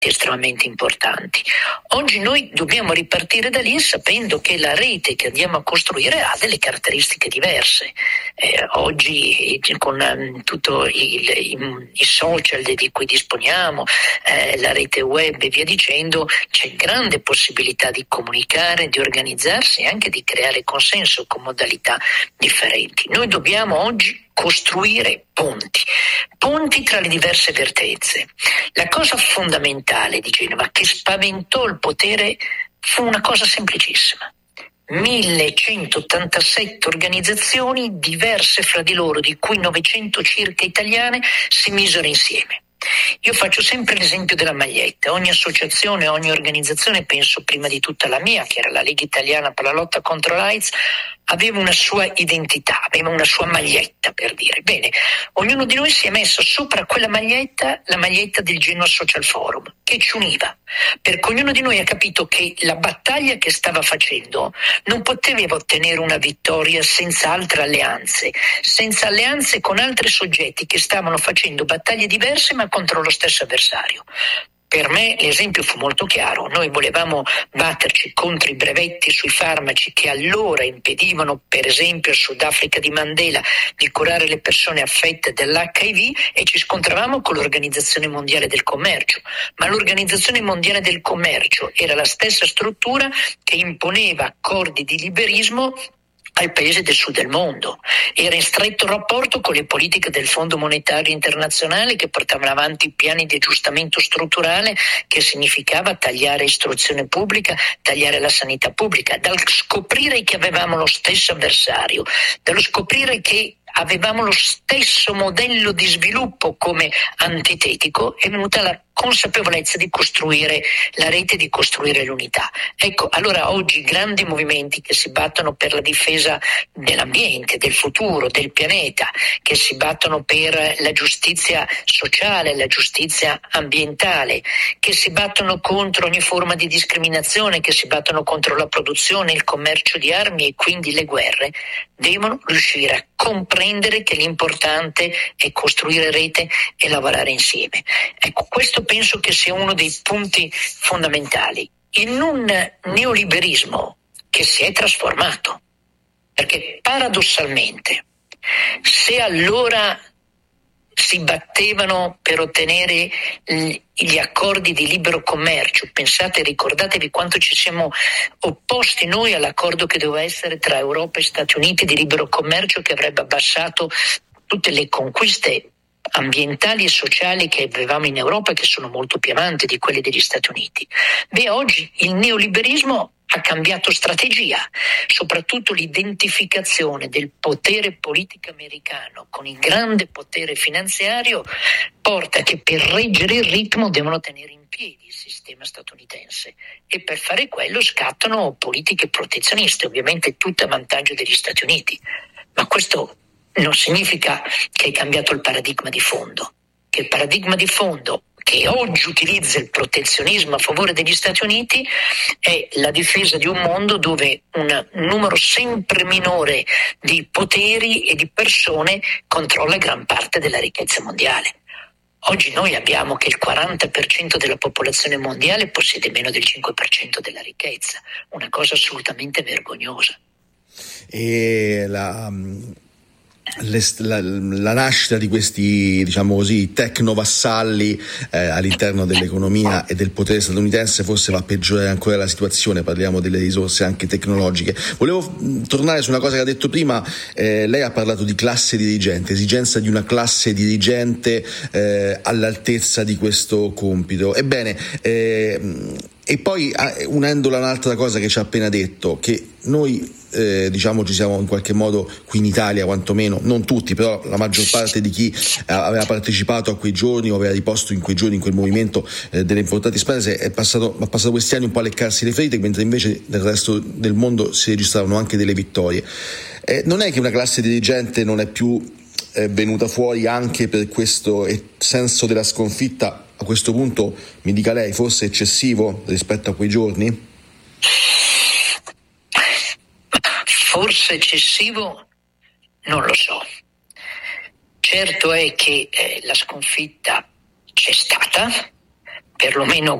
estremamente importanti. Oggi noi dobbiamo ripartire da lì sapendo che la rete che andiamo a costruire ha delle caratteristiche diverse. Oggi con tutto i social di cui disponiamo, la rete web e via dicendo, c'è grande possibilità di comunicare, di organizzarsi e anche di creare consenso con modalità differenti. Noi dobbiamo oggi costruire ponti tra le diverse vertenze. La cosa fondamentale di Genova che spaventò il potere fu una cosa semplicissima: 1187 organizzazioni diverse fra di loro, di cui 900 circa italiane, si misero insieme. Io faccio sempre l'esempio della maglietta. Ogni associazione, ogni organizzazione, penso prima di tutta la mia, che era la Lega Italiana per la lotta contro l'AIDS, aveva una sua identità, aveva una sua maglietta, per dire. Bene, ognuno di noi si è messo sopra quella maglietta la maglietta del Genoa Social Forum, che ci univa, perché ognuno di noi ha capito che la battaglia che stava facendo non poteva ottenere una vittoria senza altre alleanze, senza alleanze con altri soggetti che stavano facendo battaglie diverse ma contro lo stesso avversario. Per me l'esempio fu molto chiaro: noi volevamo batterci contro i brevetti sui farmaci che allora impedivano, per esempio al Sudafrica di Mandela, di curare le persone affette dall'HIV, e ci scontravamo con l'Organizzazione Mondiale del Commercio. Ma l'Organizzazione Mondiale del Commercio era la stessa struttura che imponeva accordi di liberismo al paese del sud del mondo, era in stretto rapporto con le politiche del Fondo Monetario Internazionale che portavano avanti piani di aggiustamento strutturale, che significava tagliare istruzione pubblica, tagliare la sanità pubblica. Dal scoprire che avevamo lo stesso avversario, dallo scoprire che avevamo lo stesso modello di sviluppo come antitetico, è venuta la consapevolezza di costruire la rete, di costruire l'unità. Ecco, allora oggi grandi movimenti che si battono per la difesa dell'ambiente, del futuro, del pianeta, che si battono per la giustizia sociale, la giustizia ambientale, che si battono contro ogni forma di discriminazione, che si battono contro la produzione, il commercio di armi e quindi le guerre, devono riuscire a comprendere che l'importante è costruire rete e lavorare insieme. Ecco, questo penso che sia uno dei punti fondamentali. In un neoliberismo che si è trasformato, perché paradossalmente, se allora si battevano per ottenere gli accordi di libero commercio, pensate, ricordatevi quanto ci siamo opposti noi all'accordo che doveva essere tra Europa e Stati Uniti di libero commercio, che avrebbe abbassato tutte le conquiste ambientali e sociali che avevamo in Europa, che sono molto più avanti di quelle degli Stati Uniti. Beh, oggi il neoliberismo ha cambiato strategia, soprattutto l'identificazione del potere politico americano con il grande potere finanziario porta che per reggere il ritmo devono tenere in piedi il sistema statunitense, e per fare quello scattano politiche protezioniste, ovviamente tutto a vantaggio degli Stati Uniti. Ma questo non significa che è cambiato il paradigma di fondo, che il paradigma di fondo che oggi utilizza il protezionismo a favore degli Stati Uniti è la difesa di un mondo dove un numero sempre minore di poteri e di persone controlla gran parte della ricchezza mondiale. Oggi noi abbiamo che il 40% della popolazione mondiale possiede meno del 5% della ricchezza, una cosa assolutamente vergognosa. E la nascita di questi, diciamo così, tecnovassalli all'interno dell'economia e del potere statunitense forse va a peggiorare ancora la situazione. Parliamo delle risorse anche tecnologiche. Volevo tornare su una cosa che ha detto prima. Lei ha parlato di classe dirigente, esigenza di una classe dirigente all'altezza di questo compito. Ebbene, e poi unendola a un'altra cosa che ci ha appena detto, che noi diciamo ci siamo in qualche modo qui in Italia, quantomeno non tutti, però la maggior parte di chi aveva partecipato a quei giorni o aveva riposto in quei giorni, in quel movimento delle importanti spese, ha passato questi anni un po' a leccarsi le ferite, mentre invece nel resto del mondo si registravano anche delle vittorie. Non è che una classe dirigente non è più venuta fuori anche per questo senso della sconfitta, a questo punto mi dica lei, forse eccessivo rispetto a quei giorni? Forse eccessivo, non lo so. Certo è che la sconfitta c'è stata, perlomeno